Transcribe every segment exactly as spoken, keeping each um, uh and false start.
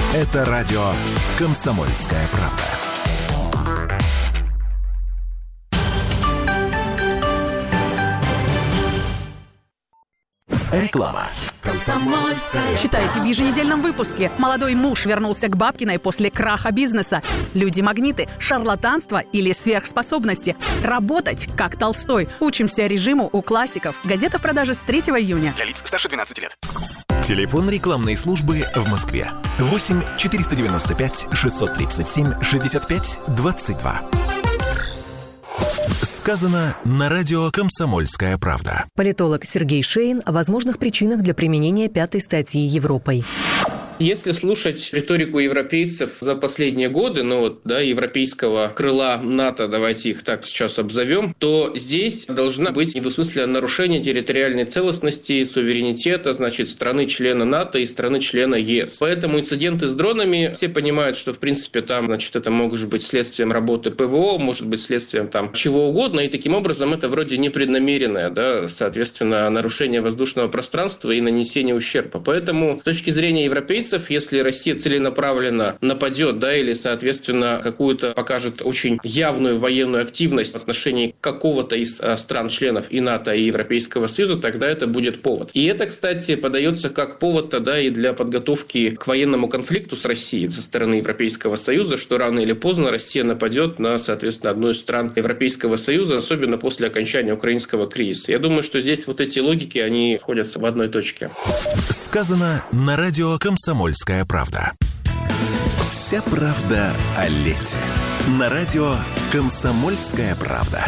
Это радио «Комсомольская правда». Реклама. Читайте в еженедельном выпуске. Молодой муж вернулся к Бабкиной после краха бизнеса. Люди-магниты, шарлатанство или сверхспособности. Работать, как Толстой. Учимся режиму у классиков. Газета в продаже с третьего июня. Для лиц старше двенадцати лет. Телефон рекламной службы в Москве. восемь четыреста девяносто пять шестьсот тридцать семь шестьдесят пять двадцать два. Сказано на радио «Комсомольская правда». Политолог Сергей Шейн о возможных причинах для применения пятой статьи Европой. Если слушать риторику европейцев за последние годы, ну вот, да, европейского крыла НАТО, давайте их так сейчас обзовем, то здесь должна быть недвусмысленное нарушение территориальной целостности, суверенитета, значит, страны-члена НАТО и страны-члена ЕС. Поэтому инциденты с дронами, все понимают, что, в принципе, там, значит, это может быть следствием работы ПВО, может быть следствием там чего угодно, и таким образом это вроде непреднамеренное, да, соответственно, нарушение воздушного пространства и нанесение ущерба. Поэтому с точки зрения европейцев, если Россия целенаправленно нападет, да, или, соответственно, какую-то покажет очень явную военную активность в отношении какого-то из стран-членов и НАТО, и Европейского Союза, тогда это будет повод. И это, кстати, подается как повод тогда и для подготовки к военному конфликту с Россией со стороны Европейского Союза, что рано или поздно Россия нападет на, соответственно, одну из стран Европейского Союза, особенно после окончания украинского кризиса. Я думаю, что здесь вот эти логики, они сходятся в одной точке. Сказано на радио «Комсомольская правда». Вся правда о лете. На радио «Комсомольская правда».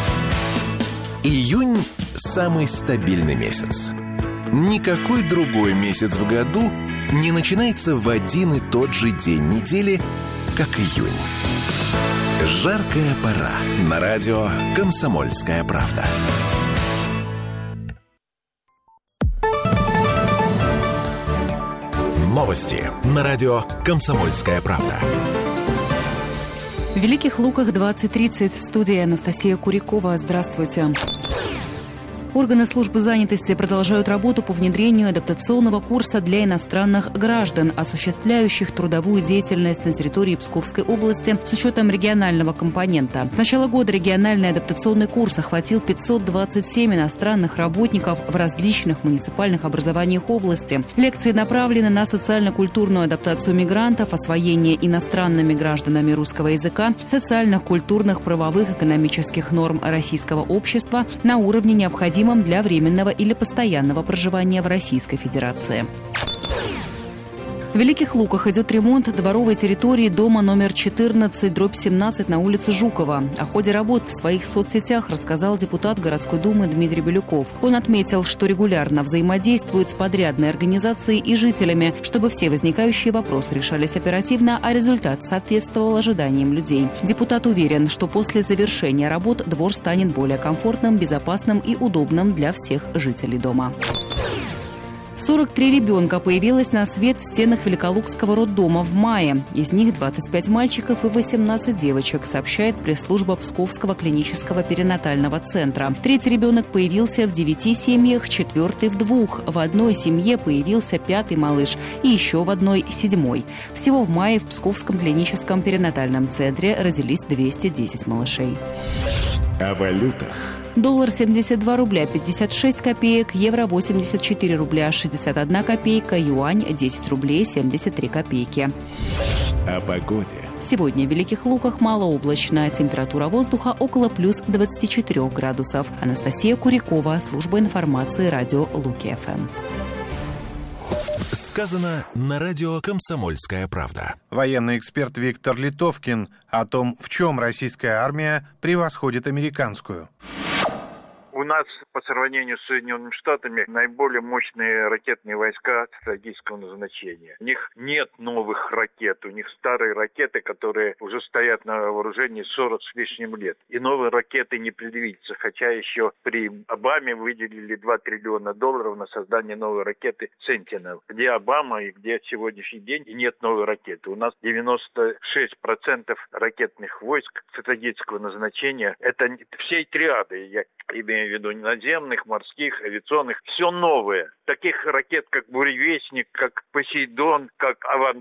Июнь – самый стабильный месяц. Никакой другой месяц в году не начинается в один и тот же день недели, как июнь. Жаркая пора. На радио «Комсомольская правда». Новости на радио «Комсомольская правда». В Великих Луках двадцать тридцать. В студии Анастасия Курякова. Здравствуйте. Органы службы занятости продолжают работу по внедрению адаптационного курса для иностранных граждан, осуществляющих трудовую деятельность на территории Псковской области с учетом регионального компонента. С начала года региональный адаптационный курс охватил пятьсот двадцать семь иностранных работников в различных муниципальных образованиях области. Лекции направлены на социально-культурную адаптацию мигрантов, освоение иностранными гражданами русского языка, социальных, культурных, правовых, экономических норм российского общества на уровне необходимого для временного или постоянного проживания в Российской Федерации. В Великих Луках идет ремонт дворовой территории дома номер четырнадцать дробь семнадцать на улице Жукова. О ходе работ в своих соцсетях рассказал депутат городской думы Дмитрий Белюков. Он отметил, что регулярно взаимодействует с подрядной организацией и жителями, чтобы все возникающие вопросы решались оперативно, а результат соответствовал ожиданиям людей. Депутат уверен, что после завершения работ двор станет более комфортным, безопасным и удобным для всех жителей дома. сорок три ребенка появилось на свет в стенах Великолукского роддома в мае. Из них двадцать пять мальчиков и восемнадцать девочек, сообщает пресс-служба Псковского клинического перинатального центра. Третий ребенок появился в девяти семьях, четвертый в двух. В одной семье появился пятый малыш и еще в одной седьмой. Всего в мае в Псковском клиническом перинатальном центре родились двести десять малышей. О валютах. Доллар семьдесят два рубля пятьдесят шесть копеек, евро восемьдесят четыре рубля шестьдесят одна копейка, юань десять рублей семьдесят три копейки. О погоде. Сегодня в Великих Луках малооблачно, температура воздуха около плюс двадцати четырёх градусов. Анастасия Курякова, служба информации радио Луки-ФМ. Сказано на радио «Комсомольская правда». Военный эксперт Виктор Литовкин о том, в чем российская армия превосходит американскую. У нас по сравнению с Соединенными Штатами наиболее мощные ракетные войска стратегического назначения. У них нет новых ракет, у них старые ракеты, которые уже стоят на вооружении сорок с лишним лет. И новые ракеты не предвидится, хотя еще при Обаме выделили два триллиона долларов на создание новой ракеты «Сентинел». Где Обама и где сегодняшний день и нет новой ракеты. У нас девяносто шесть процентов ракетных войск стратегического назначения. Это всей триады, я имею в виду наземных, морских, авиационных, все новое. Таких ракет, как «Буревестник», как «Посейдон», как «Авангард»,